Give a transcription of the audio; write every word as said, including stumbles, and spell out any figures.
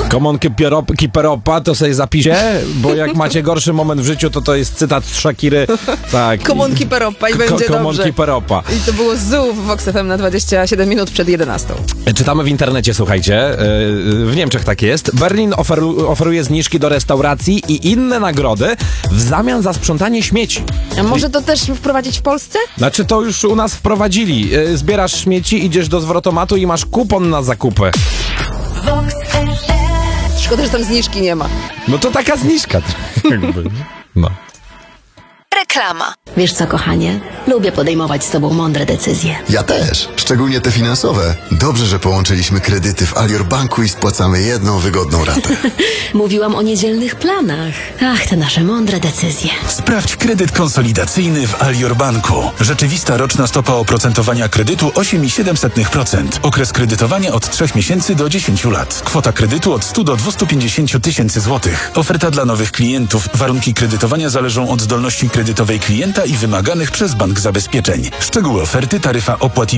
Common keeper opa, to sobie zapiszę, bo jak macie gorszy moment w życiu, to to jest cytat z Shakiry. Tak. Common keeper opa i będzie Common dobrze. keeper opa. I to było Zoo w Vox F M na dwadzieścia siedem minut przed jedenastą. Czytamy w internecie, słuchajcie, w Niemczech tak jest. Berlin oferu- oferuje zniżki do restauracji i inne nagrody w zamian za sprzątanie śmieci. A może to też wprowadzić w Polsce? Znaczy to już u nas wprowadzili. Zbierasz śmieci, idziesz do zwrotomatu i masz kupon na zakupy. Szkoda, że tam zniżki nie ma. No to taka zniżka. Jakby. No. Reklama. Wiesz co, kochanie? Lubię podejmować z tobą mądre decyzje. Ja też, szczególnie te finansowe. Dobrze, że połączyliśmy kredyty w Alior Banku i spłacamy jedną wygodną ratę. Mówiłam o niedzielnych planach. Ach, te nasze mądre decyzje. Sprawdź kredyt konsolidacyjny w Alior Banku. Rzeczywista roczna stopa oprocentowania kredytu osiem i siedem dziesiątych procent. Okres kredytowania od trzech miesięcy do dziesięciu lat. Kwota kredytu od stu do dwustu pięćdziesięciu tysięcy złotych. Oferta dla nowych klientów. Warunki kredytowania zależą od zdolności kredytowej klienta i wymaganych przez bank zabezpieczeń. Szczegóły oferty, taryfa opłat i